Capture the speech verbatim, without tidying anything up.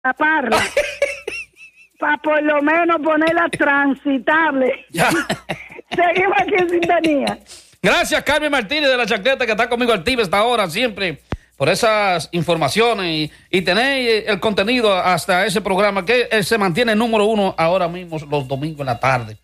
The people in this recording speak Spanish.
taparla. Para por lo menos ponerla transitable. Seguimos aquí en sintonía. Gracias, Carmen Martínez de la Chancleta, que está conmigo activa esta hora siempre, por esas informaciones y, y tener el contenido hasta ese programa que se mantiene número uno ahora mismo los domingos en la tarde.